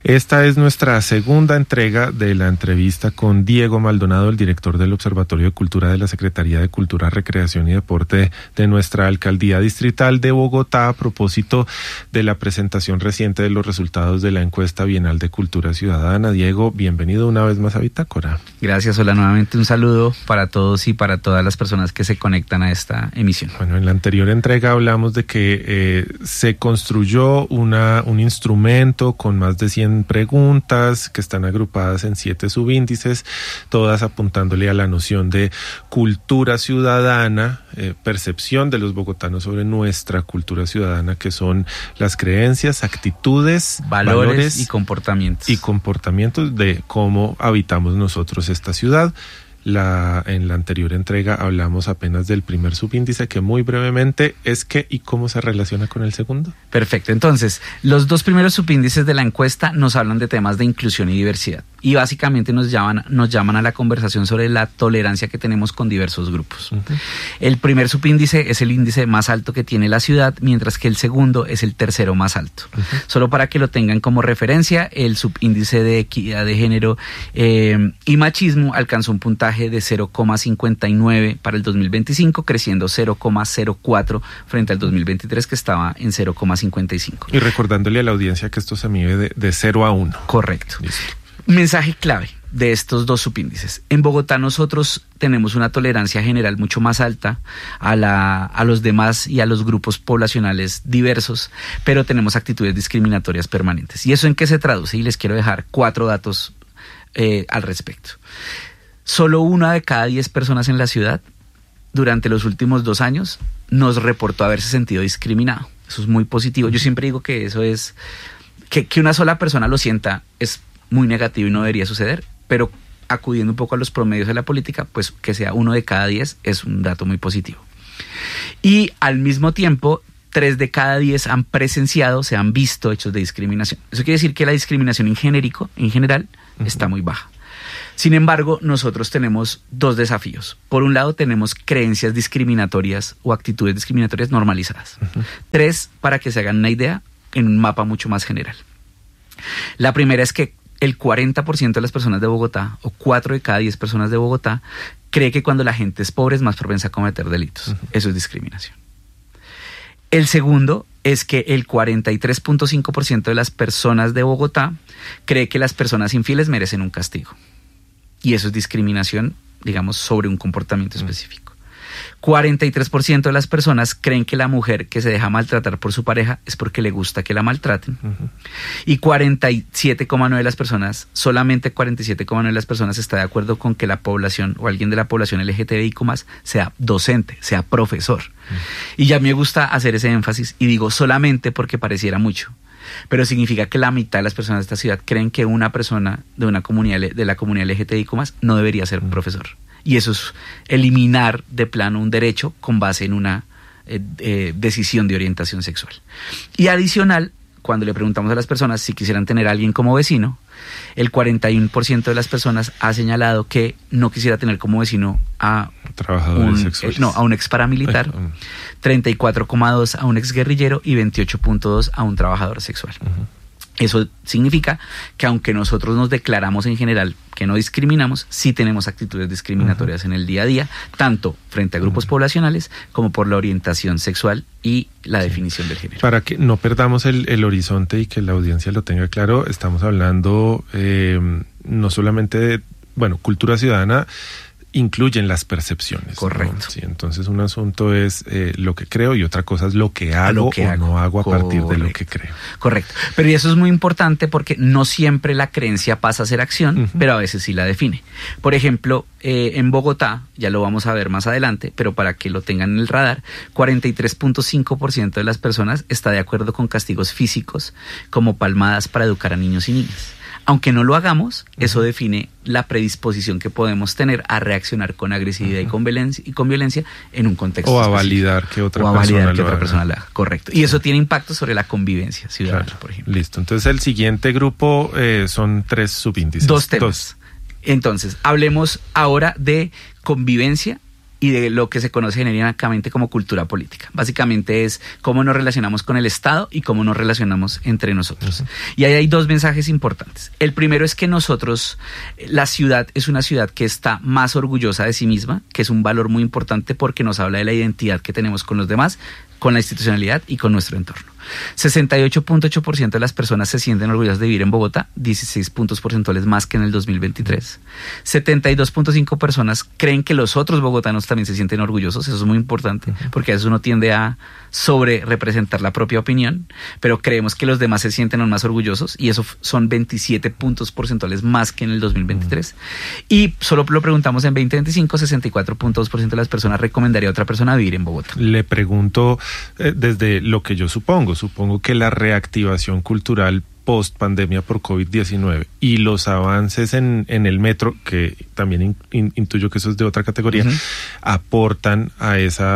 Esta es nuestra segunda entrega de la entrevista con Diego Maldonado, el director del Observatorio de Cultura de la Secretaría de Cultura, Recreación y Deporte de nuestra Alcaldía Distrital de Bogotá, a propósito de la presentación reciente de los resultados de la encuesta bienal de Cultura Ciudadana. Diego, bienvenido una vez más a Bitácora. Gracias, hola, nuevamente un saludo para todos y para todas las personas que se conectan a esta emisión. Bueno, en la anterior entrega hablamos de que se construyó un instrumento con más de 100 preguntas que están agrupadas en 7 subíndices, todas apuntándole a la noción de cultura ciudadana, percepción de los bogotanos sobre nuestra cultura ciudadana, que son las creencias, actitudes, valores y comportamientos. Y comportamientos de cómo habitamos nosotros esta ciudad. En la anterior entrega hablamos apenas del primer subíndice, que muy brevemente es qué y cómo se relaciona con el segundo. Perfecto, entonces los dos primeros subíndices de la encuesta nos hablan de temas de inclusión y diversidad y básicamente nos llaman a la conversación sobre la tolerancia que tenemos con diversos grupos. Uh-huh. El primer subíndice es el índice más alto que tiene la ciudad, mientras que el segundo es el tercero más alto. Uh-huh. Solo para que lo tengan como referencia, el subíndice de equidad de género y machismo alcanzó un puntaje de 0,59 para el 2025, creciendo 0,04 frente al 2023, que estaba en 0,55. Y recordándole a la audiencia que esto se mide de 0 a 1. Correcto. Listo. Mensaje clave de estos dos subíndices. En Bogotá nosotros tenemos una tolerancia general mucho más alta a los demás y a los grupos poblacionales diversos, pero tenemos actitudes discriminatorias permanentes. ¿Y eso en qué se traduce? Y les quiero dejar 4 datos al respecto. Solo 1 de cada 10 personas en la ciudad durante los últimos 2 años nos reportó haberse sentido discriminado. Eso es muy positivo. Yo siempre digo que eso es, que una sola persona lo sienta es muy negativo y no debería suceder, pero acudiendo un poco a los promedios de la política, pues que sea 1 de cada 10 es un dato muy positivo. Y al mismo tiempo, 3 de cada 10 han presenciado, se han visto hechos de discriminación. Eso quiere decir que la discriminación en general, está muy baja. Sin embargo, nosotros tenemos 2 desafíos. Por un lado, tenemos creencias discriminatorias o actitudes discriminatorias normalizadas. 3, para que se hagan una idea, en un mapa mucho más general. La primera es que el 40% de las personas de Bogotá, o 4 de cada 10 personas de Bogotá, cree que cuando la gente es pobre es más propensa a cometer delitos. Eso es discriminación. El segundo es que el 43.5% de las personas de Bogotá cree que las personas infieles merecen un castigo. Y eso es discriminación, digamos, sobre un comportamiento específico. 43% de las personas creen que la mujer que se deja maltratar por su pareja es porque le gusta que la maltraten. Y 47,9% de las personas, solamente 47,9% de las personas está de acuerdo con que la población o alguien de la población LGTBIQ+, sea docente, sea profesor. Y ya me gusta hacer ese énfasis y digo solamente porque pareciera mucho, pero significa que la mitad de las personas de esta ciudad creen que una persona de la comunidad LGTBIQ+, no debería ser profesor. Y eso es eliminar de plano un derecho con base en una decisión de orientación sexual. Y adicional, cuando le preguntamos a las personas si quisieran tener a alguien como vecino, el 41% de las personas ha señalado que no quisiera tener como vecino a un ex paramilitar, 34,2% a un ex guerrillero y 28,2% a un trabajador sexual. Eso significa que aunque nosotros nos declaramos en general que no discriminamos, sí tenemos actitudes discriminatorias en el día a día, tanto frente a grupos poblacionales como por la orientación sexual y la definición del género. Para que no perdamos el horizonte y que la audiencia lo tenga claro, estamos hablando no solamente de, cultura ciudadana, incluyen las percepciones. Correcto. ¿No? Sí, entonces un asunto es lo que creo y otra cosa es lo que hago o no hago a partir de lo que creo. Correcto. Pero y eso es muy importante porque no siempre la creencia pasa a ser acción, pero a veces sí la define. Por ejemplo, en Bogotá, ya lo vamos a ver más adelante, pero para que lo tengan en el radar, 43.5% de las personas está de acuerdo con castigos físicos como palmadas para educar a niños y niñas. Aunque no lo hagamos, eso define la predisposición que podemos tener a reaccionar con agresividad y con violencia en un contexto o a específico. Validar que otra persona lo haga. Correcto. Y eso tiene impacto sobre la convivencia ciudadana, por ejemplo. Listo. Entonces el siguiente grupo son 3 subíndices. 2 temas. Entonces, hablemos ahora de convivencia y de lo que se conoce genéricamente como cultura política. Básicamente es cómo nos relacionamos con el Estado y cómo nos relacionamos entre nosotros. Y ahí hay dos mensajes importantes. El primero es que nosotros, la ciudad es una ciudad que está más orgullosa de sí misma, que es un valor muy importante porque nos habla de la identidad que tenemos con los demás, con la institucionalidad y con nuestro entorno. 68.8% de las personas se sienten orgullosas de vivir en Bogotá, 16 puntos porcentuales más que en el 2023. 72.5 personas creen que los otros bogotanos también se sienten orgullosos. Eso es muy importante, porque a veces uno tiende a sobre representar la propia opinión, pero creemos que los demás se sienten aún más orgullosos, y eso son 27 puntos porcentuales más que en el 2023. Y solo lo preguntamos en 2025, 64.2% de las personas recomendaría a otra persona vivir en Bogotá. Le pregunto desde lo que yo supongo que la reactivación cultural post pandemia por COVID-19 y los avances en el metro, que también intuyo que eso es de otra categoría, aportan a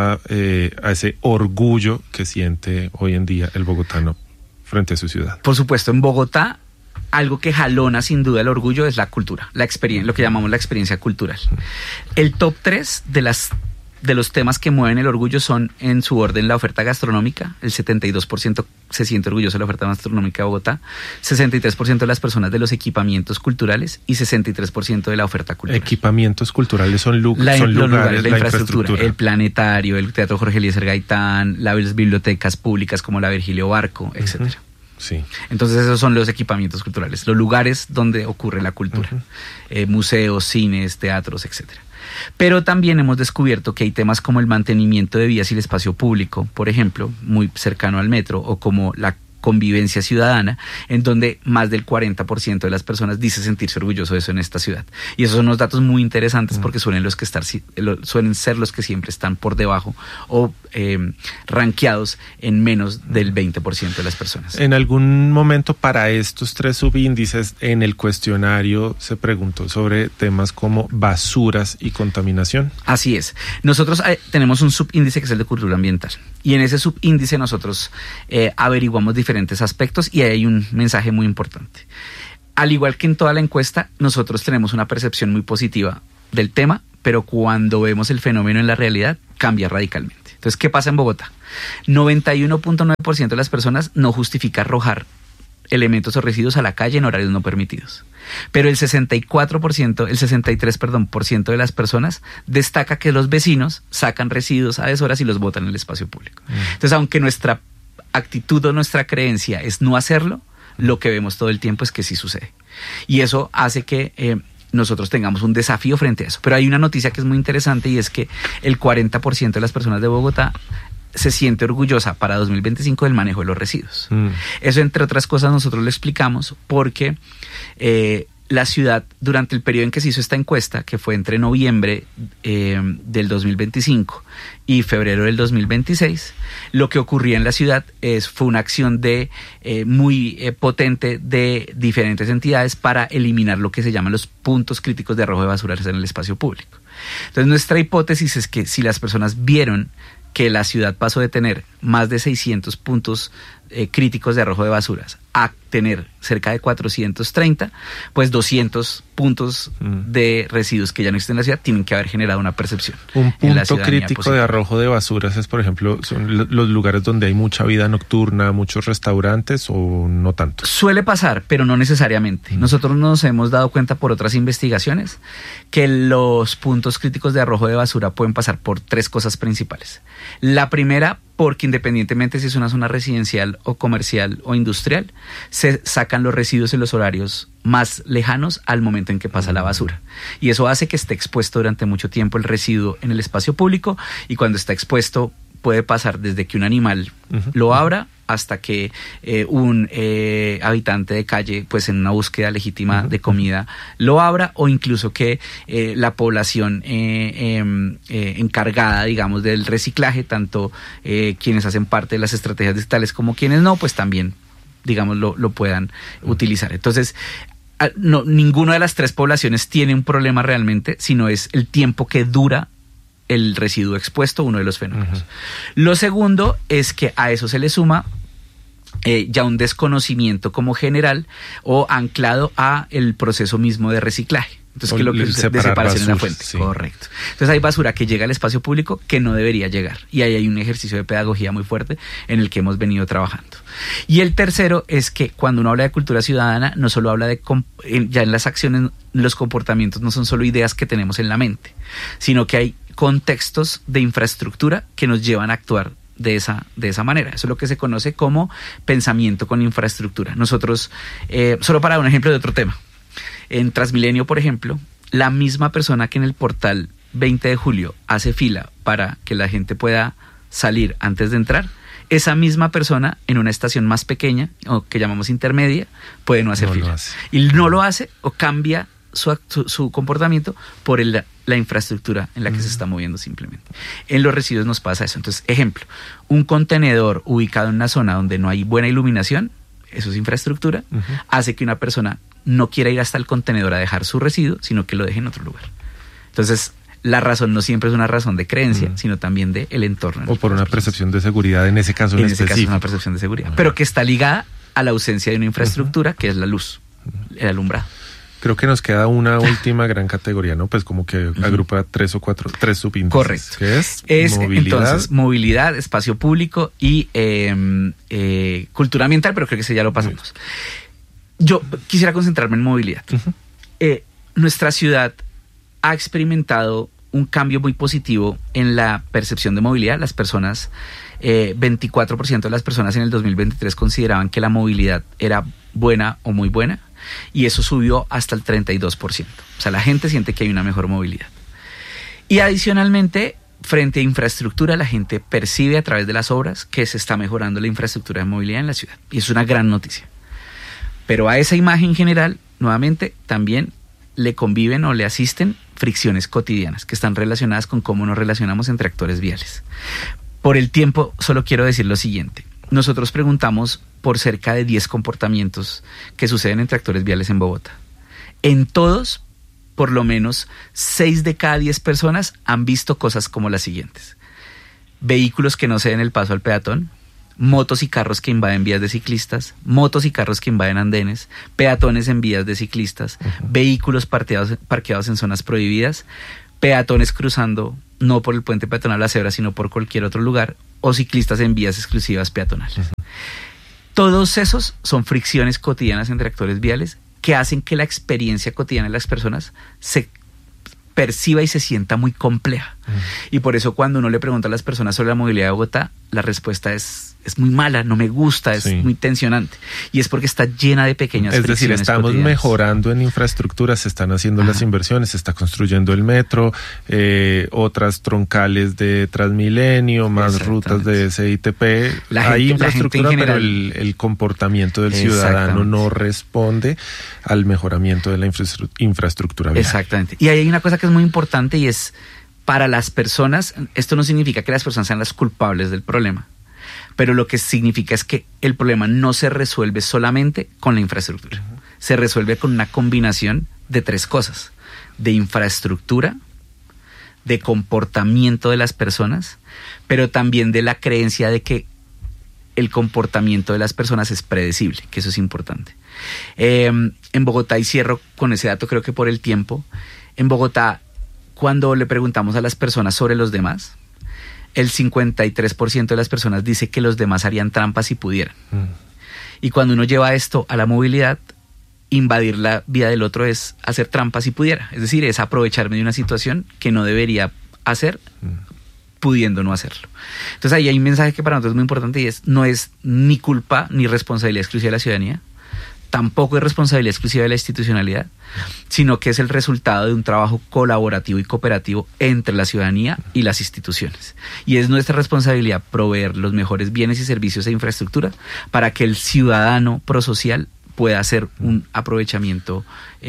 ese orgullo que siente hoy en día el bogotano frente a su ciudad. Por supuesto, en Bogotá algo que jalona sin duda el orgullo es la cultura, la experiencia, lo que llamamos la experiencia cultural. El top 3 de los temas que mueven el orgullo son, en su orden, la oferta gastronómica. El 72% se siente orgulloso de la oferta gastronómica de Bogotá, 63% de las personas de los equipamientos culturales y 63% de la oferta cultural. Equipamientos culturales son lugares, la infraestructura, el planetario, el Teatro Jorge Eliezer Gaitán, las bibliotecas públicas como la Virgilio Barco, etcétera. Sí. Entonces esos son los equipamientos culturales, los lugares donde ocurre la cultura, museos, cines, teatros, etcétera. Pero también hemos descubierto que hay temas como el mantenimiento de vías y el espacio público, por ejemplo, muy cercano al metro, o como la convivencia ciudadana, en donde más del 40% de las personas dice sentirse orgulloso de eso en esta ciudad. Y esos son unos datos muy interesantes porque suelen ser los que siempre están por debajo o rankeados en menos del 20% de las personas. En algún momento, para estos 3 subíndices, en el cuestionario se preguntó sobre temas como basuras y contaminación. Así es. Nosotros tenemos un subíndice que es el de cultura ambiental, y en ese subíndice nosotros averiguamos diferentes aspectos, y hay un mensaje muy importante. Al igual que en toda la encuesta, nosotros tenemos una percepción muy positiva del tema, pero cuando vemos el fenómeno en la realidad, cambia radicalmente. Entonces, ¿qué pasa en Bogotá? 91.9% de las personas no justifica arrojar elementos o residuos a la calle en horarios no permitidos. Pero el 63% de las personas destaca que los vecinos sacan residuos a deshoras y los botan en el espacio público. Entonces, aunque nuestra actitud o nuestra creencia es no hacerlo, lo que vemos todo el tiempo es que sí sucede. Y eso hace que nosotros tengamos un desafío frente a eso. Pero hay una noticia que es muy interesante, y es que el 40% de las personas de Bogotá se siente orgullosa para 2025 del manejo de los residuos. Eso, entre otras cosas, nosotros lo explicamos porque la ciudad, durante el periodo en que se hizo esta encuesta, que fue entre noviembre del 2025 y febrero del 2026, lo que ocurría en la ciudad fue una acción muy potente de diferentes entidades para eliminar lo que se llaman los puntos críticos de arrojo de basuras en el espacio público. Entonces, nuestra hipótesis es que si las personas vieron que la ciudad pasó de tener más de 600 puntos críticos de arrojo de basuras a tener cerca de 430, pues 200 puntos de residuos que ya no existen en la ciudad tienen que haber generado una percepción. Un punto crítico de arrojo de basuras es, por ejemplo, son los lugares donde hay mucha vida nocturna, muchos restaurantes, o no tanto. Suele pasar, pero no necesariamente. Nosotros nos hemos dado cuenta por otras investigaciones que los puntos críticos de arrojo de basura pueden pasar por 3 cosas principales. La primera, porque independientemente si es una zona residencial o comercial o industrial, se sacan los residuos en los horarios más lejanos al momento en que pasa la basura. Y eso hace que esté expuesto durante mucho tiempo el residuo en el espacio público, y cuando está expuesto puede pasar desde que un animal lo abra hasta que un habitante de calle, pues en una búsqueda legítima de comida, lo abra, o incluso que la población encargada, digamos, del reciclaje, tanto quienes hacen parte de las estrategias digitales como quienes no, pues también, digamos, lo puedan utilizar. Entonces, no, ninguna de las 3 poblaciones tiene un problema realmente, sino es el tiempo que dura el residuo expuesto, uno de los fenómenos. Lo segundo es que a eso se le suma ya un desconocimiento como general o anclado a el proceso mismo de reciclaje. Entonces, ¿qué es lo que sucede? De separación en la fuente. Sí. Correcto. Entonces hay basura que llega al espacio público que no debería llegar. Y ahí hay un ejercicio de pedagogía muy fuerte en el que hemos venido trabajando. Y el tercero es que cuando uno habla de cultura ciudadana, no solo habla de ya en las acciones, los comportamientos no son solo ideas que tenemos en la mente, sino que hay contextos de infraestructura que nos llevan a actuar de esa manera. Eso es lo que se conoce como pensamiento con infraestructura. Nosotros, solo para un ejemplo de otro tema, en Transmilenio, por ejemplo, la misma persona que en el portal 20 de julio hace fila para que la gente pueda salir antes de entrar, esa misma persona en una estación más pequeña, o que llamamos intermedia, puede no hacer fila. Y no lo hace o cambia su comportamiento por la infraestructura en la que se está moviendo simplemente. En los residuos nos pasa eso. Entonces, ejemplo, un contenedor ubicado en una zona donde no hay buena iluminación, eso es infraestructura, hace que una persona no quiera ir hasta el contenedor a dejar su residuo, sino que lo deje en otro lugar. Entonces, la razón no siempre es una razón de creencia, sino también de el entorno. O por una percepción de seguridad en ese caso en específico. En ese caso es una percepción de seguridad, pero que está ligada a la ausencia de una infraestructura, que es la luz, el alumbrado. Creo que nos queda una última gran categoría, ¿no? Pues como que agrupa tres subíndices. Correcto. ¿Qué es? Movilidad. Entonces, movilidad, espacio público y cultura ambiental, pero creo que ese ya lo pasamos. Yo quisiera concentrarme en movilidad. Nuestra ciudad ha experimentado un cambio muy positivo en la percepción de movilidad. Las personas, 24% de las personas en el 2023 consideraban que la movilidad era buena o muy buena, y eso subió hasta el 32%. O sea, la gente siente que hay una mejor movilidad. Y adicionalmente, frente a infraestructura, la gente percibe a través de las obras que se está mejorando la infraestructura de movilidad en la ciudad. Y es una gran noticia. Pero a esa imagen general, nuevamente, también le conviven o le asisten fricciones cotidianas que están relacionadas con cómo nos relacionamos entre actores viales. Por el tiempo, solo quiero decir lo siguiente. Nosotros preguntamos por cerca de 10 comportamientos que suceden entre actores viales en Bogotá. En todos, por lo menos 6 de cada 10 personas han visto cosas como las siguientes: vehículos que no ceden el paso al peatón, motos y carros que invaden vías de ciclistas, motos y carros que invaden andenes, peatones en vías de ciclistas, vehículos parqueados en zonas prohibidas, peatones cruzando no por el puente peatonal La Cebra, sino por cualquier otro lugar, o ciclistas en vías exclusivas peatonales. Todos esos son fricciones cotidianas entre actores viales que hacen que la experiencia cotidiana de las personas se perciba y se sienta muy compleja. Y por eso cuando uno le pregunta a las personas sobre la movilidad de Bogotá, la respuesta es muy mala, no me gusta, es muy tensionante. Y es porque está llena de pequeñas fricciones. Es decir, estamos mejorando en infraestructura, se están haciendo las inversiones, se está construyendo el metro, otras troncales de Transmilenio, más rutas de SITP. Hay infraestructura, pero el comportamiento del ciudadano no responde al mejoramiento de la infraestructura vial. Exactamente. Y ahí hay una cosa que es muy importante, y es, para las personas, esto no significa que las personas sean las culpables del problema, pero lo que significa es que el problema no se resuelve solamente con la infraestructura. Se resuelve con una combinación de 3 cosas: de infraestructura, de comportamiento de las personas, pero también de la creencia de que el comportamiento de las personas es predecible, que eso es importante. En Bogotá, y cierro con ese dato, creo que por el tiempo, en Bogotá, cuando le preguntamos a las personas sobre los demás, el 53% de las personas dice que los demás harían trampas si pudieran. Y cuando uno lleva esto a la movilidad, invadir la vida del otro es hacer trampas si pudiera. Es decir, es aprovecharme de una situación que no debería hacer, pudiendo no hacerlo. Entonces ahí hay un mensaje que para nosotros es muy importante, y no es ni culpa ni responsabilidad exclusiva de la ciudadanía, tampoco es responsabilidad exclusiva de la institucionalidad, sino que es el resultado de un trabajo colaborativo y cooperativo entre la ciudadanía y las instituciones. Y es nuestra responsabilidad proveer los mejores bienes y servicios e infraestructura para que el ciudadano prosocial pueda hacer un aprovechamiento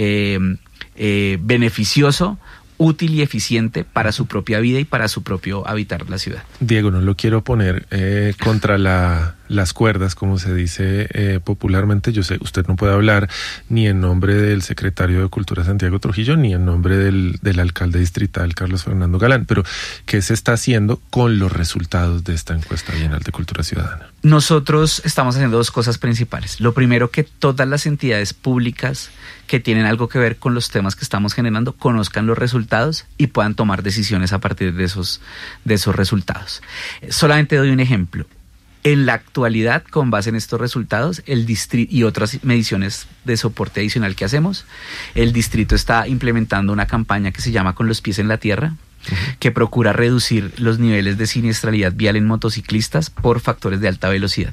beneficioso, útil y eficiente para su propia vida y para su propio habitar la ciudad. Diego, no lo quiero poner contra la las cuerdas, como se dice popularmente. Yo sé, usted no puede hablar ni en nombre del secretario de Cultura Santiago Trujillo, ni en nombre del alcalde distrital Carlos Fernando Galán, pero ¿qué se está haciendo con los resultados de esta encuesta bienal de cultura ciudadana? Nosotros estamos haciendo dos cosas principales. Lo primero, que todas las entidades públicas que tienen algo que ver con los temas que estamos generando conozcan los resultados y puedan tomar decisiones a partir de esos resultados. Solamente doy un ejemplo. En la actualidad, con base en estos resultados, el distrito y otras mediciones de soporte adicional que hacemos, el distrito está implementando una campaña que se llama Con los pies en la tierra, que procura reducir los niveles de siniestralidad vial en motociclistas por factores de alta velocidad.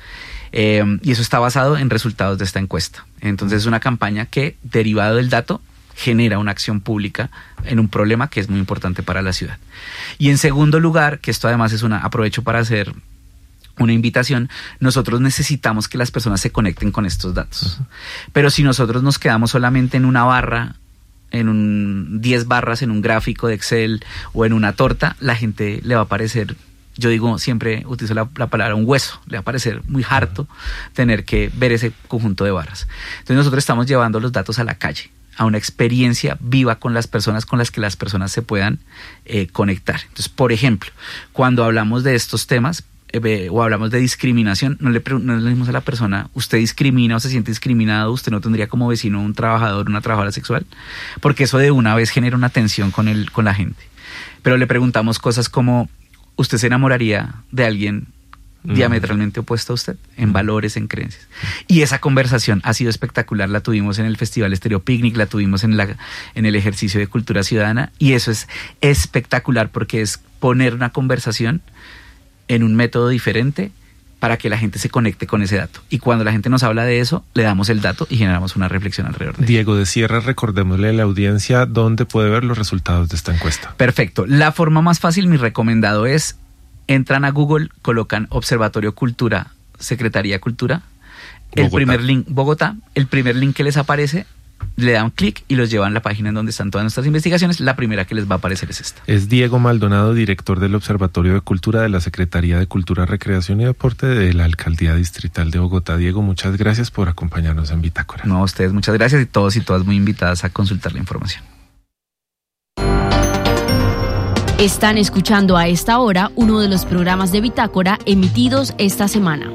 Y eso está basado en resultados de esta encuesta. Entonces es una campaña que, derivado del dato, genera una acción pública en un problema que es muy importante para la ciudad. Y en segundo lugar, que esto además aprovecho para hacer una invitación, nosotros necesitamos que las personas se conecten con estos datos. Pero si nosotros nos quedamos solamente en una barra, 10 barras en un gráfico de Excel o en una torta, la gente le va a parecer, yo digo, siempre utilizo la palabra un hueso, le va a parecer muy harto tener que ver ese conjunto de barras. Entonces nosotros estamos llevando los datos a la calle, a una experiencia viva con las personas, con las que las personas se puedan conectar. Entonces, por ejemplo, cuando hablamos de estos temas, o hablamos de discriminación, no le decimos a la persona, ¿usted discrimina o se siente discriminado? ¿Usted no tendría como vecino un trabajador, una trabajadora sexual? Porque eso de una vez genera una tensión con la gente. Pero le preguntamos cosas como, ¿usted se enamoraría de alguien diametralmente opuesto a usted? En valores, en creencias. Y esa conversación ha sido espectacular, la tuvimos en el Festival Estéreo Picnic, la tuvimos en el ejercicio de cultura ciudadana, y eso es espectacular porque es poner una conversación en un método diferente para que la gente se conecte con ese dato. Y cuando la gente nos habla de eso, le damos el dato y generamos una reflexión alrededor de Diego de Sierra, recordémosle a la audiencia dónde puede ver los resultados de esta encuesta. Perfecto. La forma más fácil, mi recomendado es, entran a Google, colocan Observatorio Cultura, Secretaría de Cultura, el primer link, Bogotá, el primer link que les aparece, le dan clic y los llevan a la página en donde están todas nuestras investigaciones. La primera que les va a aparecer es esta. Es Diego Maldonado, director del Observatorio de Cultura de la Secretaría de Cultura, Recreación y Deporte de la Alcaldía Distrital de Bogotá. Diego, muchas gracias por acompañarnos en Bitácora. No, a ustedes muchas gracias, y todos y todas muy invitadas a consultar la información. Están escuchando a esta hora uno de los programas de Bitácora emitidos esta semana.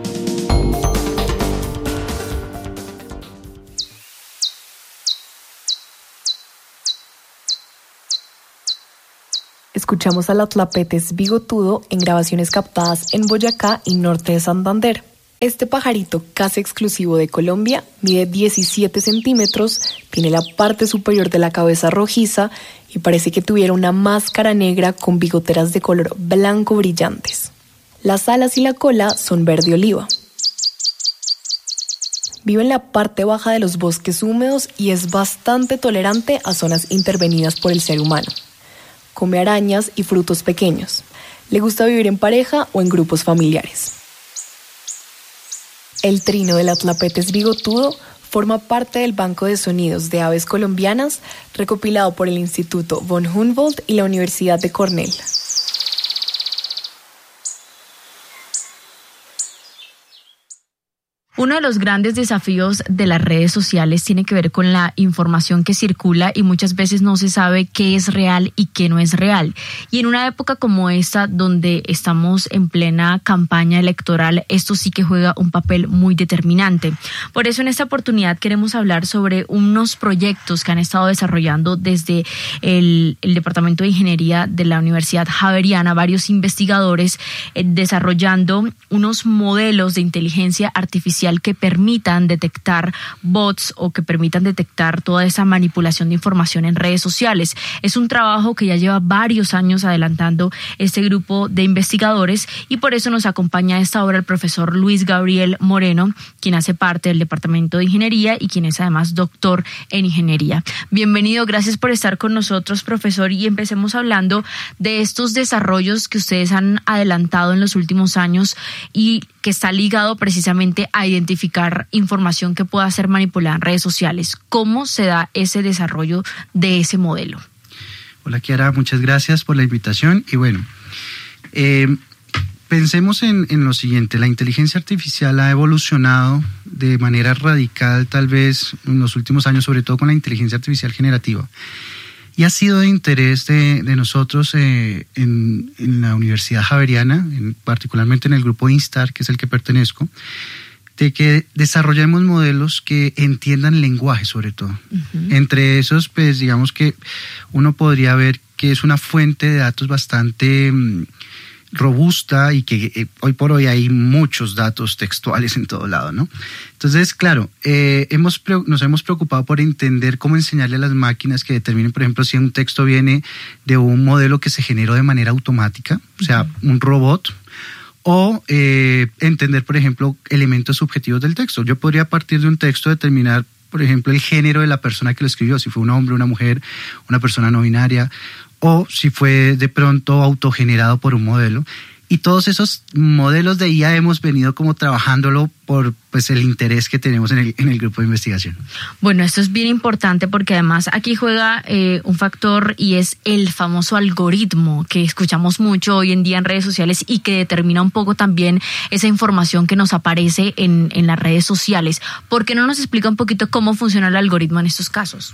Escuchamos al Atlapetes bigotudo en grabaciones captadas en Boyacá y norte de Santander. Este pajarito casi exclusivo de Colombia mide 17 centímetros, tiene la parte superior de la cabeza rojiza y parece que tuviera una máscara negra con bigoteras de color blanco brillantes. Las alas y la cola son verde oliva. Vive en la parte baja de los bosques húmedos y es bastante tolerante a zonas intervenidas por el ser humano. Come arañas y frutos pequeños. Le gusta vivir en pareja o en grupos familiares. El trino del Atlapetes bigotudo forma parte del Banco de Sonidos de Aves Colombianas recopilado por el Instituto von Humboldt y la Universidad de Cornell. Uno de los grandes desafíos de las redes sociales tiene que ver con la información que circula y muchas veces no se sabe qué es real y qué no es real. Y en una época como esta, donde estamos en plena campaña electoral, esto sí que juega un papel muy determinante. Por eso en esta oportunidad queremos hablar sobre unos proyectos que han estado desarrollando desde el Departamento de Ingeniería de la Universidad Javeriana, varios investigadores desarrollando unos modelos de inteligencia artificial que permitan detectar bots o que permitan detectar toda esa manipulación de información en redes sociales. Es un trabajo que ya lleva varios años adelantando este grupo de investigadores y por eso nos acompaña a esta hora el profesor Luis Gabriel Moreno, quien hace parte del Departamento de Ingeniería y quien es además doctor en Ingeniería. Bienvenido, gracias por estar con nosotros, profesor, y empecemos hablando de estos desarrollos que ustedes han adelantado en los últimos años y que está ligado precisamente a identificar información que pueda ser manipulada en redes sociales. ¿Cómo se da ese desarrollo de ese modelo? Hola, Kiara, muchas gracias por la invitación. Y bueno, Pensemos en lo siguiente, la inteligencia artificial ha evolucionado de manera radical tal vez en los últimos años, sobre todo con la inteligencia artificial generativa. Y ha sido de interés de nosotros en la Universidad Javeriana, particularmente en el grupo INSTAR, que es el que pertenezco, de que desarrollemos modelos que entiendan el lenguaje sobre todo. Entre esos, pues digamos que uno podría ver que es una fuente de datos bastante robusta y que hoy por hoy hay muchos datos textuales en todo lado, ¿no? Entonces, claro, nos hemos preocupado por entender cómo enseñarle a las máquinas que determinen, por ejemplo, si un texto viene de un modelo que se generó de manera automática, o sea, un robot, o entender, por ejemplo, elementos subjetivos del texto. Yo podría, a partir de un texto, determinar, por ejemplo, el género de la persona que lo escribió, si fue un hombre, una mujer, una persona no binaria, o si fue de pronto autogenerado por un modelo. Y todos esos modelos de IA hemos venido como trabajándolo por pues el interés que tenemos en el grupo de investigación. Bueno, esto es bien importante porque además aquí juega un factor y es el famoso algoritmo que escuchamos mucho hoy en día en redes sociales y que determina un poco también esa información que nos aparece en las redes sociales. ¿Por qué no nos explica un poquito cómo funciona el algoritmo en estos casos?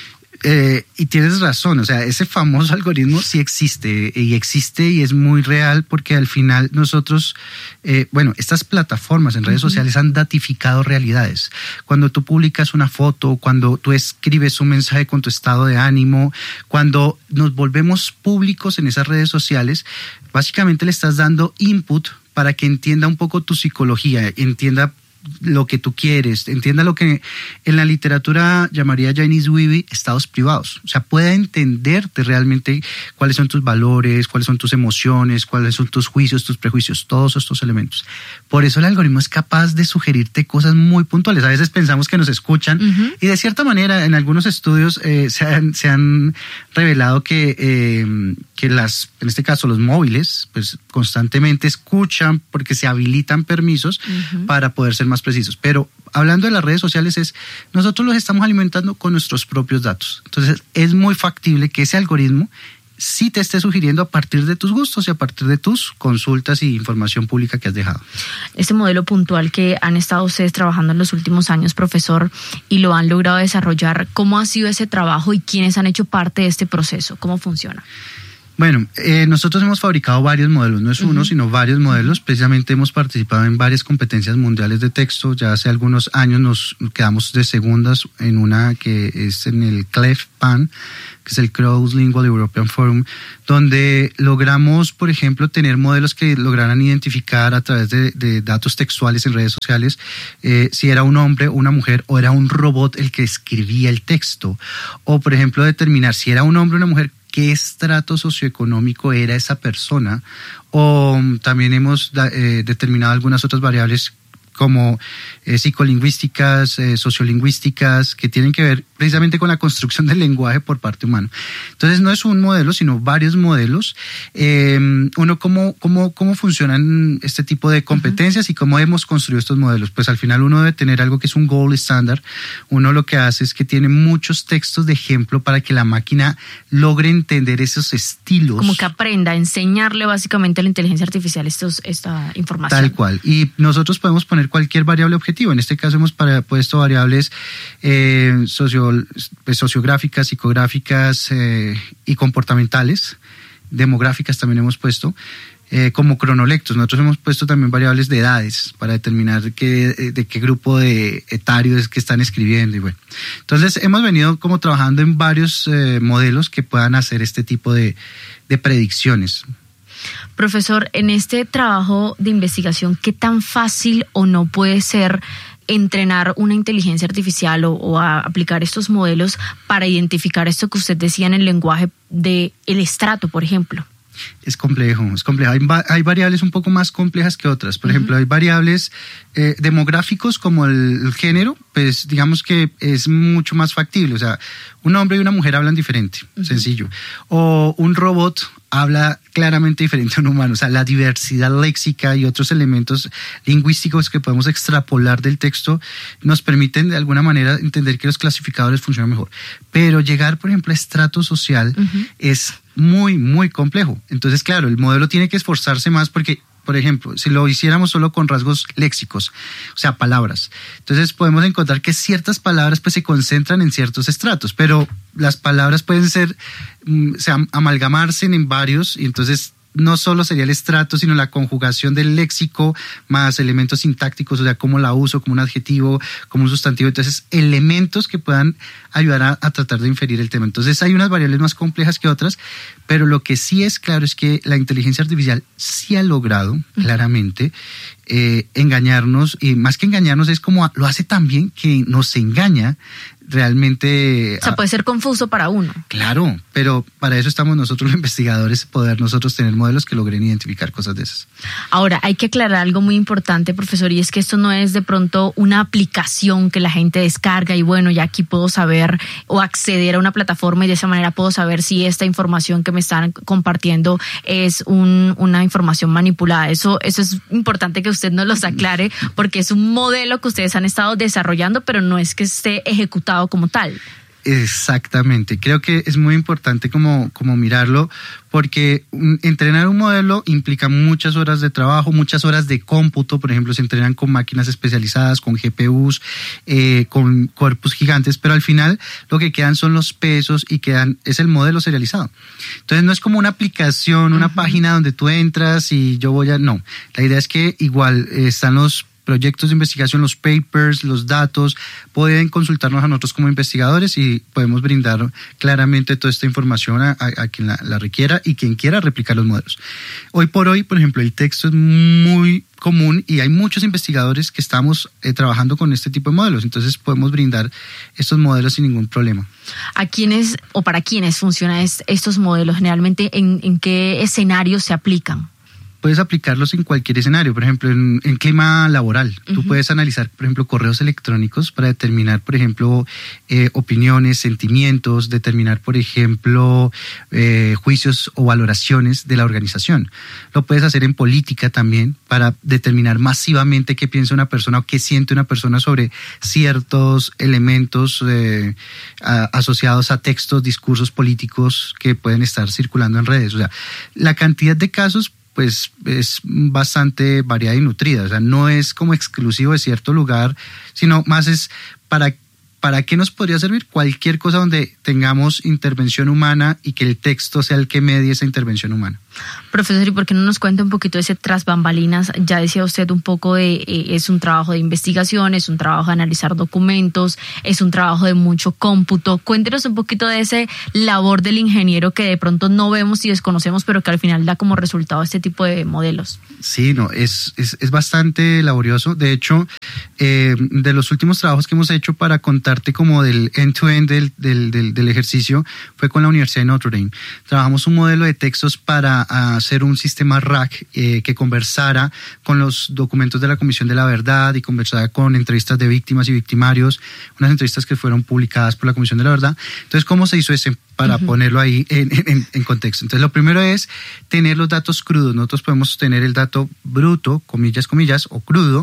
Y tienes razón, o sea, ese famoso algoritmo sí existe y es muy real porque al final nosotros, estas plataformas en redes sociales han datificado realidades. Cuando tú publicas una foto, cuando tú escribes un mensaje con tu estado de ánimo, cuando nos volvemos públicos en esas redes sociales, básicamente le estás dando input para que entienda un poco tu psicología, entienda lo que tú quieres, entienda lo que en la literatura llamaría Janice Wiebe estados privados. O sea, pueda entenderte realmente cuáles son tus valores, cuáles son tus emociones, cuáles son tus juicios, tus prejuicios, todos estos elementos. Por eso el algoritmo es capaz de sugerirte cosas muy puntuales. A veces pensamos que nos escuchan y de cierta manera en algunos estudios se han revelado que en este caso los móviles, pues constantemente escuchan porque se habilitan permisos para poder ser más precisos. Pero hablando de las redes sociales nosotros los estamos alimentando con nuestros propios datos. Entonces es muy factible que ese algoritmo sí te esté sugiriendo a partir de tus gustos y a partir de tus consultas y información pública que has dejado. Este modelo puntual que han estado ustedes trabajando en los últimos años, profesor, y lo han logrado desarrollar, ¿cómo ha sido ese trabajo y quiénes han hecho parte de este proceso? ¿Cómo funciona? Bueno, nosotros hemos fabricado varios modelos, no es uno, sino varios modelos. Precisamente hemos participado en varias competencias mundiales de texto. Ya hace algunos años nos quedamos de segundas en una que es en el CLEF-PAN, que es el Cross Lingual European Forum, donde logramos, por ejemplo, tener modelos que lograran identificar a través de datos textuales en redes sociales si era un hombre, una mujer o era un robot el que escribía el texto. O, por ejemplo, determinar si era un hombre o una mujer, qué estrato socioeconómico era esa persona, o también hemos determinado algunas otras variables como psicolingüísticas, sociolingüísticas, que tienen que ver precisamente con la construcción del lenguaje por parte humana. Entonces no es un modelo, sino varios modelos. ¿Cómo funcionan este tipo de competencias y cómo hemos construido estos modelos? Pues al final uno debe tener algo que es un gold standard. Uno lo que hace es que tiene muchos textos de ejemplo para que la máquina logre entender esos estilos. Como que aprenda a enseñarle básicamente a la inteligencia artificial esta información. Tal cual. Y nosotros podemos poner cualquier variable objetivo. En este caso hemos puesto variables sociográficas, psicográficas y comportamentales. Demográficas también hemos puesto. Como cronolectos. Nosotros hemos puesto también variables de edades para determinar de qué grupo de etario es que están escribiendo. Y bueno, entonces hemos venido como trabajando en varios modelos que puedan hacer este tipo de predicciones. Profesor, en este trabajo de investigación, ¿qué tan fácil o no puede ser entrenar una inteligencia artificial o a aplicar estos modelos para identificar esto que usted decía en el lenguaje del estrato, por ejemplo? Es complejo. Hay variables un poco más complejas que otras. Por ejemplo, hay variables demográficos como el género, pues digamos que es mucho más factible. O sea, un hombre y una mujer hablan diferente, sencillo. O un robot habla claramente diferente a un humano. O sea, la diversidad léxica y otros elementos lingüísticos que podemos extrapolar del texto nos permiten de alguna manera entender que los clasificadores funcionan mejor. Pero llegar, por ejemplo, a estrato social es muy, muy complejo. Entonces, claro, el modelo tiene que esforzarse más porque por ejemplo, si lo hiciéramos solo con rasgos léxicos, o sea, palabras, entonces podemos encontrar que ciertas palabras pues se concentran en ciertos estratos, pero las palabras pueden ser, amalgamarse en varios, y entonces no solo sería el estrato, sino la conjugación del léxico más elementos sintácticos, o sea, cómo la uso, como un adjetivo, como un sustantivo. Entonces, elementos que puedan ayudar a tratar de inferir el tema. Entonces, hay unas variables más complejas que otras, pero lo que sí es claro es que la inteligencia artificial sí ha logrado, claramente, engañarnos, y más que engañarnos es como lo hace tan bien que nos engaña realmente. O sea, puede ser confuso para uno. Claro, pero para eso estamos nosotros los investigadores, poder nosotros tener modelos que logren identificar cosas de esas. Ahora, hay que aclarar algo muy importante, profesor, y es que esto no es de pronto una aplicación que la gente descarga y bueno, ya aquí puedo saber o acceder a una plataforma y de esa manera puedo saber si esta información que me están compartiendo es una información manipulada. Eso es importante que usted nos los aclare, porque es un modelo que ustedes han estado desarrollando, pero no es que esté ejecutado como tal. Exactamente, creo que es muy importante como mirarlo, porque entrenar un modelo implica muchas horas de trabajo, muchas horas de cómputo. Por ejemplo, se entrenan con máquinas especializadas, con GPUs, con corpus gigantes, pero al final lo que quedan son los pesos y es el modelo serializado. Entonces no es como una aplicación, una página donde tú entras y yo no, la idea es que igual están los proyectos de investigación, los papers, los datos, pueden consultarnos a nosotros como investigadores y podemos brindar claramente toda esta información a quien la requiera y quien quiera replicar los modelos. Hoy por hoy, por ejemplo, el texto es muy común y hay muchos investigadores que estamos trabajando con este tipo de modelos, entonces podemos brindar estos modelos sin ningún problema. ¿A quiénes o para quiénes funcionan estos modelos? Generalmente, ¿en qué escenarios se aplican? Puedes aplicarlos en cualquier escenario, por ejemplo, en clima laboral. Uh-huh. Tú puedes analizar, por ejemplo, correos electrónicos para determinar, por ejemplo, opiniones, sentimientos, determinar, por ejemplo, juicios o valoraciones de la organización. Lo puedes hacer en política también para determinar masivamente qué piensa una persona o qué siente una persona sobre ciertos elementos asociados a textos, discursos políticos que pueden estar circulando en redes. O sea, la cantidad de casos pues es bastante variada y nutrida, o sea, no es como exclusivo de cierto lugar, sino más es ¿para qué nos podría servir? Cualquier cosa donde tengamos intervención humana y que el texto sea el que medie esa intervención humana. Profesor, ¿y por qué no nos cuenta un poquito de ese tras bambalinas? Ya decía usted un poco es un trabajo de investigación, es un trabajo de analizar documentos, es un trabajo de mucho cómputo. Cuéntenos un poquito de ese labor del ingeniero que de pronto no vemos y desconocemos, pero que al final da como resultado este tipo de modelos. Sí, no, es bastante laborioso. De hecho, de los últimos trabajos que hemos hecho para contarte como del end-to-end del ejercicio fue con la Universidad de Notre Dame. Trabajamos un modelo de textos para hacer un sistema RAG que conversara con los documentos de la Comisión de la Verdad y conversara con entrevistas de víctimas y victimarios, unas entrevistas que fueron publicadas por la Comisión de la Verdad. Entonces, ¿cómo se hizo ese? Para ponerlo ahí en contexto. Entonces, lo primero es tener los datos crudos. Nosotros podemos tener el dato bruto, comillas, o crudo,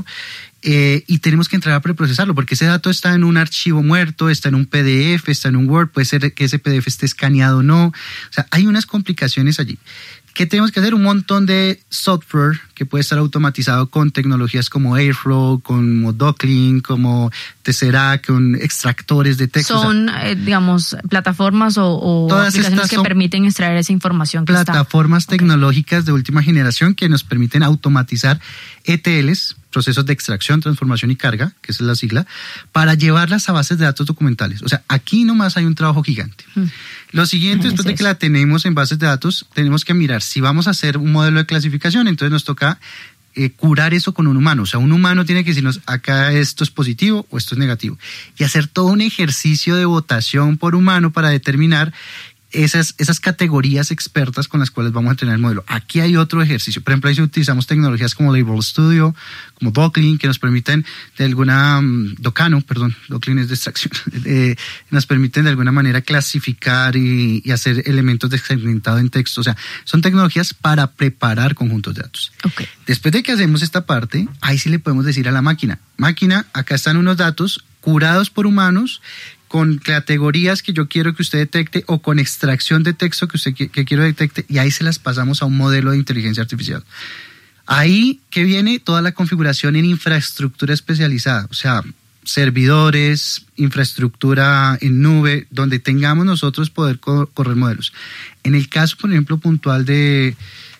y tenemos que entrar a preprocesarlo, porque ese dato está en un archivo muerto, está en un PDF, está en un Word, puede ser que ese PDF esté escaneado o no. O sea, hay unas complicaciones allí. ¿Qué tenemos que hacer? Un montón de software que puede estar automatizado con tecnologías como Airflow, como Docklink, como Tesseract, con extractores de texto. Son, digamos, plataformas o aplicaciones que permiten extraer esa información. Plataformas tecnológicas de última generación que nos permiten automatizar ETLs, procesos de extracción, transformación y carga, que esa es la sigla, para llevarlas a bases de datos documentales. O sea, aquí nomás hay un trabajo gigante. Lo siguiente, después de que la tenemos en bases de datos, tenemos que mirar si vamos a hacer un modelo de clasificación, entonces nos toca curar eso con un humano. O sea, un humano tiene que decirnos, acá esto es positivo o esto es negativo. Y hacer todo un ejercicio de votación por humano para determinar esas categorías expertas con las cuales vamos a entrenar el modelo. Aquí hay otro ejercicio. Por ejemplo, ahí utilizamos tecnologías como Label Studio, como Docklink, que nos permiten de alguna... Docklink es de extracción. Nos permiten de alguna manera clasificar y hacer elementos de segmentado en texto. O sea, son tecnologías para preparar conjuntos de datos. Okay. Después de que hacemos esta parte, ahí sí le podemos decir a la máquina, acá están unos datos curados por humanos, con categorías que yo quiero que usted detecte o con extracción de texto que usted que quiero detecte, y ahí se las pasamos a un modelo de inteligencia artificial. Ahí que viene toda la configuración en infraestructura especializada, o sea, servidores, infraestructura en nube, donde tengamos nosotros poder correr modelos. En el caso, por ejemplo, puntual del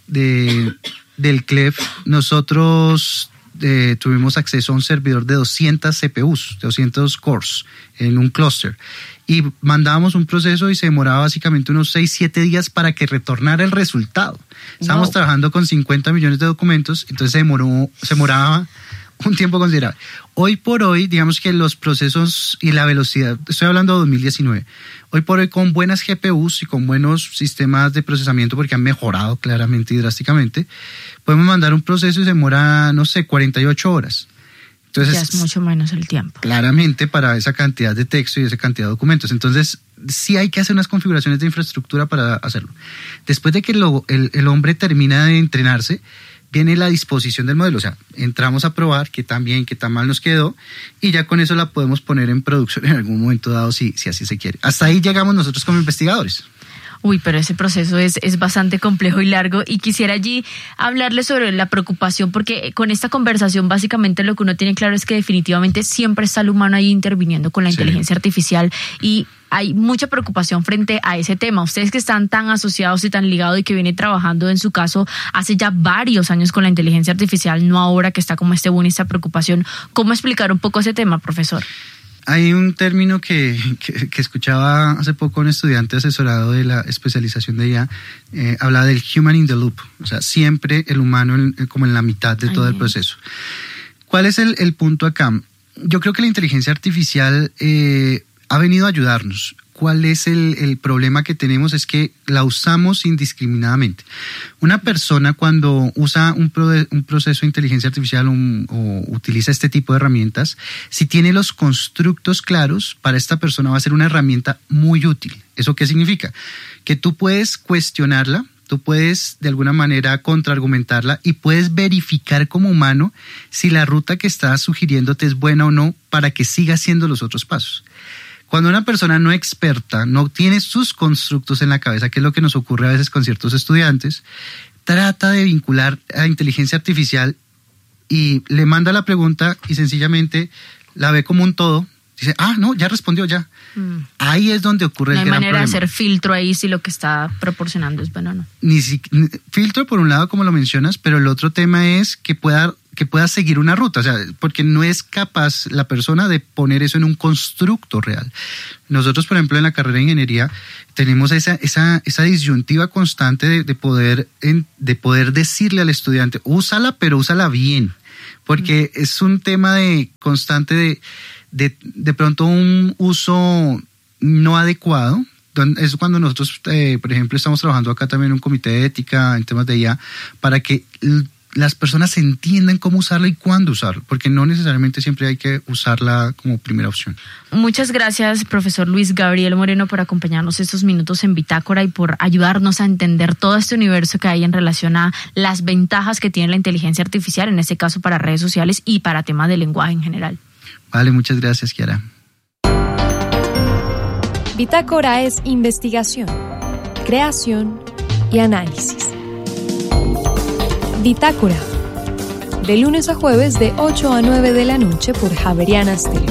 CLEF, nosotros tuvimos acceso a un servidor de 200 CPUs, 200 cores en un clúster, y mandábamos un proceso y se demoraba básicamente unos 6-7 días para que retornara el resultado. Estábamos trabajando con 50 millones de documentos, entonces se demoraba un tiempo considerable. Hoy por hoy, digamos que los procesos y la velocidad, estoy hablando de 2019, hoy por hoy con buenas GPUs y con buenos sistemas de procesamiento, porque han mejorado claramente y drásticamente, podemos mandar un proceso y se demora, 48 horas. Entonces, ya es mucho menos el tiempo. Claramente para esa cantidad de texto y esa cantidad de documentos. Entonces, sí hay que hacer unas configuraciones de infraestructura para hacerlo. Después de que el hombre termina de entrenarse, viene la disposición del modelo, o sea, entramos a probar qué tan bien, qué tan mal nos quedó, y ya con eso la podemos poner en producción en algún momento dado si así se quiere. Hasta ahí llegamos nosotros como investigadores. Uy, pero ese proceso es bastante complejo y largo, y quisiera allí hablarle sobre la preocupación, porque con esta conversación básicamente lo que uno tiene claro es que definitivamente siempre está el humano ahí interviniendo con la inteligencia artificial, y hay mucha preocupación frente a ese tema. Ustedes que están tan asociados y tan ligados y que vienen trabajando en su caso hace ya varios años con la inteligencia artificial, no ahora que está como este boom y esta preocupación, ¿cómo explicar un poco ese tema, profesor? Hay un término que escuchaba hace poco un estudiante asesorado de la especialización de IA, hablaba del human in the loop, o sea, siempre el humano como en la mitad de todo el proceso. ¿Cuál es el punto acá? Yo creo que la inteligencia artificial ha venido a ayudarnos. ¿Cuál es el problema que tenemos? Es que la usamos indiscriminadamente. Una persona cuando usa un proceso de inteligencia artificial o utiliza este tipo de herramientas, si tiene los constructos claros, para esta persona va a ser una herramienta muy útil. ¿Eso qué significa? Que tú puedes cuestionarla, tú puedes de alguna manera contraargumentarla y puedes verificar como humano si la ruta que está sugiriéndote es buena o no para que siga haciendo los otros pasos. Cuando una persona no experta, no tiene sus constructos en la cabeza, que es lo que nos ocurre a veces con ciertos estudiantes, trata de vincular a inteligencia artificial y le manda la pregunta y sencillamente la ve como un todo. Dice, no, ya respondió ya. Ahí es donde ocurre el gran problema. No hay manera de hacer filtro ahí si lo que está proporcionando es bueno o no. Filtro por un lado, como lo mencionas, pero el otro tema es que pueda seguir una ruta, o sea, porque no es capaz la persona de poner eso en un constructo real. Nosotros, por ejemplo, en la carrera de ingeniería tenemos esa disyuntiva constante de poder decirle al estudiante, úsala, pero úsala bien, porque es un tema constante de pronto un uso no adecuado. Es cuando nosotros, por ejemplo, estamos trabajando acá también en un comité de ética en temas de IA para que las personas entiendan cómo usarla y cuándo usarla, porque no necesariamente siempre hay que usarla como primera opción. Muchas gracias, profesor Luis Gabriel Moreno, por acompañarnos estos minutos en Bitácora y por ayudarnos a entender todo este universo que hay en relación a las ventajas que tiene la inteligencia artificial, en este caso para redes sociales y para temas de lenguaje en general. Vale, muchas gracias, Kiara. Bitácora es investigación, creación y análisis. Bitácora, de lunes a jueves de 8 a 9 de la noche por Javeriana Stereo.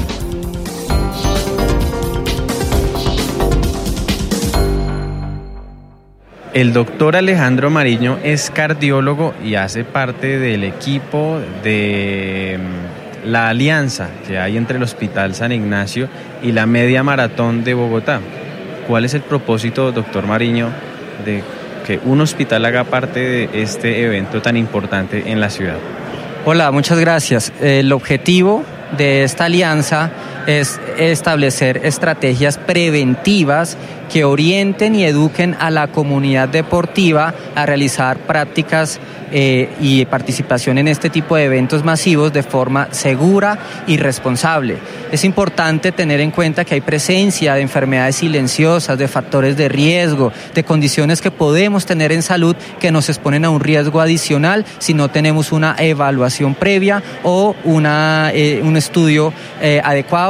El doctor Alejandro Mariño es cardiólogo y hace parte del equipo de la alianza que hay entre el Hospital San Ignacio y la Media Maratón de Bogotá. ¿Cuál es el propósito, doctor Mariño, de que un hospital haga parte de este evento tan importante en la ciudad? Hola, muchas gracias. El objetivo de esta alianza es establecer estrategias preventivas que orienten y eduquen a la comunidad deportiva a realizar prácticas y participación en este tipo de eventos masivos de forma segura y responsable. Es importante tener en cuenta que hay presencia de enfermedades silenciosas, de factores de riesgo, de condiciones que podemos tener en salud que nos exponen a un riesgo adicional si no tenemos una evaluación previa o un estudio adecuado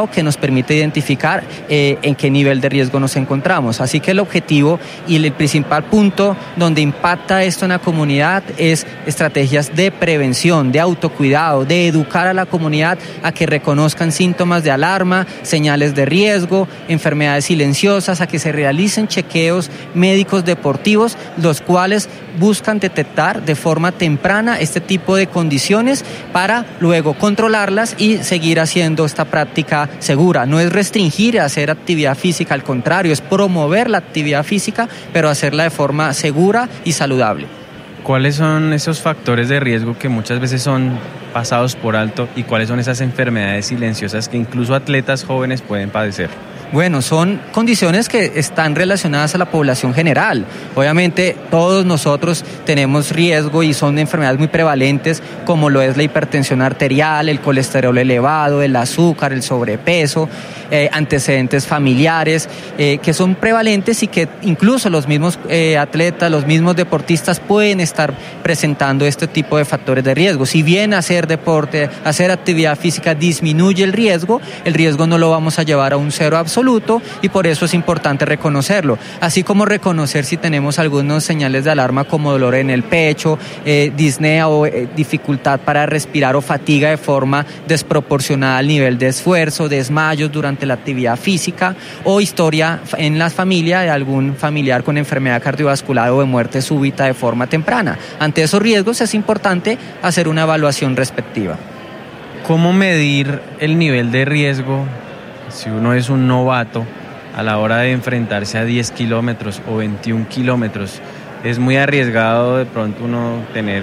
estudiado que nos permite identificar en qué nivel de riesgo nos encontramos. Así que el objetivo y el principal punto donde impacta esto en la comunidad es estrategias de prevención, de autocuidado, de educar a la comunidad a que reconozcan síntomas de alarma, señales de riesgo, enfermedades silenciosas, a que se realicen chequeos médicos deportivos, los cuales buscan detectar de forma temprana este tipo de condiciones para luego controlarlas y seguir haciendo esta práctica segura. No es restringir a hacer actividad física, al contrario, es promover la actividad física, pero hacerla de forma segura y saludable. ¿Cuáles son esos factores de riesgo que muchas veces son pasados por alto y cuáles son esas enfermedades silenciosas que incluso atletas jóvenes pueden padecer? Bueno, son condiciones que están relacionadas a la población general. Obviamente todos nosotros tenemos riesgo y son enfermedades muy prevalentes como lo es la hipertensión arterial, el colesterol elevado, el azúcar, el sobrepeso, antecedentes familiares que son prevalentes y que incluso los mismos atletas, los mismos deportistas pueden estar presentando este tipo de factores de riesgo. Si bien hacer deporte, hacer actividad física disminuye el riesgo no lo vamos a llevar a un cero absoluto y por eso es importante reconocerlo, así como reconocer si tenemos algunas señales de alarma como dolor en el pecho, disnea o dificultad para respirar o fatiga de forma desproporcionada al nivel de esfuerzo, desmayos durante la actividad física o historia en la familia de algún familiar con enfermedad cardiovascular o de muerte súbita de forma temprana. Ante esos riesgos es importante hacer una evaluación respectiva. ¿Cómo medir el nivel de riesgo si uno es un novato a la hora de enfrentarse a 10 kilómetros o 21 kilómetros? Es muy arriesgado de pronto uno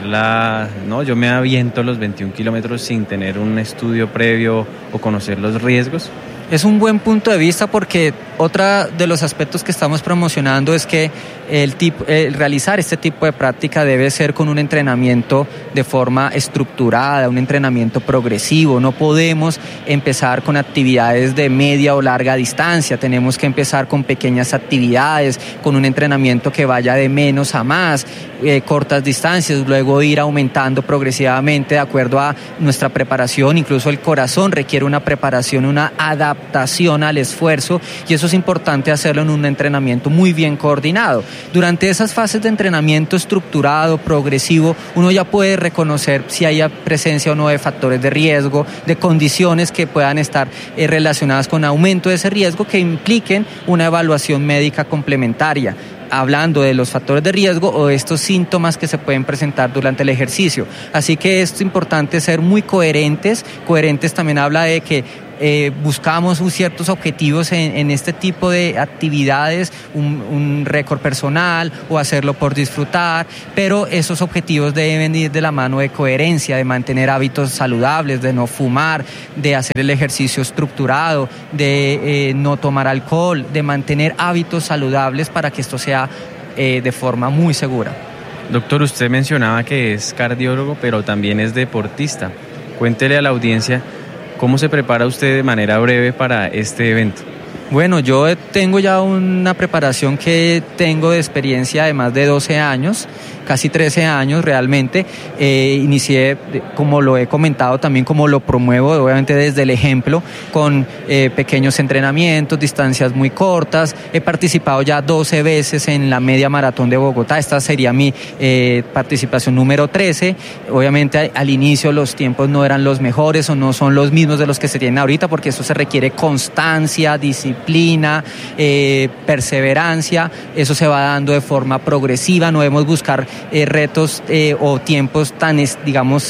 yo me aviento los 21 kilómetros sin tener un estudio previo o conocer los riesgos. Es un buen punto de vista porque otro de los aspectos que estamos promocionando es que el realizar este tipo de práctica debe ser con un entrenamiento de forma estructurada, un entrenamiento progresivo. No podemos empezar con actividades de media o larga distancia, tenemos que empezar con pequeñas actividades, con un entrenamiento que vaya de menos a más, cortas distancias, luego ir aumentando progresivamente de acuerdo a nuestra preparación. Incluso el corazón requiere una preparación, una adaptación al esfuerzo y eso es importante hacerlo en un entrenamiento muy bien coordinado. Durante esas fases de entrenamiento estructurado, progresivo, uno ya puede reconocer si hay presencia o no de factores de riesgo, de condiciones que puedan estar relacionadas con aumento de ese riesgo que impliquen una evaluación médica complementaria, hablando de los factores de riesgo o de estos síntomas que se pueden presentar durante el ejercicio. Así que es importante ser muy coherentes. Coherentes también habla de que buscamos ciertos objetivos en este tipo de actividades, un récord personal o hacerlo por disfrutar, pero esos objetivos deben ir de la mano de coherencia, de mantener hábitos saludables, de no fumar, de hacer el ejercicio estructurado, de no tomar alcohol, de mantener hábitos saludables para que esto sea de forma muy segura. Doctor, usted mencionaba que es cardiólogo, pero también es deportista. Cuéntele a la audiencia ¿cómo se prepara usted de manera breve para este evento? Bueno, yo tengo ya una preparación que tengo de experiencia de más de 12 años, casi 13 años realmente. Inicié, como lo he comentado también, como lo promuevo, obviamente desde el ejemplo, con pequeños entrenamientos, distancias muy cortas. He participado ya 12 veces en la media maratón de Bogotá. Esta sería mi participación número 13. Obviamente al inicio los tiempos no eran los mejores o no son los mismos de los que se tienen ahorita, porque esto se requiere constancia, disciplina, perseverancia. Eso se va dando de forma progresiva. No debemos buscar retos o tiempos tan, digamos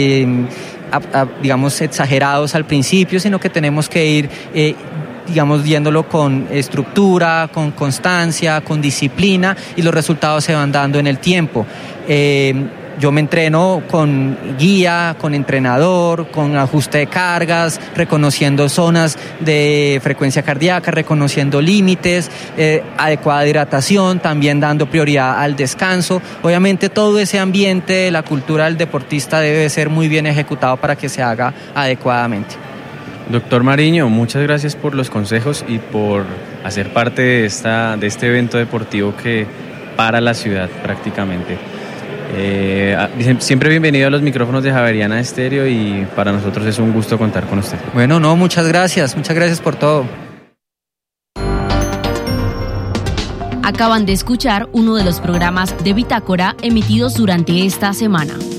exagerados al principio, sino que tenemos que ir yéndolo con estructura, con constancia, con disciplina, y los resultados se van dando en el tiempo. Yo me entreno con guía, con entrenador, con ajuste de cargas, reconociendo zonas de frecuencia cardíaca, reconociendo límites, adecuada hidratación, también dando prioridad al descanso. Obviamente todo ese ambiente, la cultura del deportista debe ser muy bien ejecutado para que se haga adecuadamente. Doctor Mariño, muchas gracias por los consejos y por hacer parte de este evento deportivo que para la ciudad prácticamente. Siempre bienvenido a los micrófonos de Javeriana Estéreo y para nosotros es un gusto contar con usted. Bueno, no, muchas gracias por todo. Acaban de escuchar uno de los programas de Bitácora emitidos durante esta semana.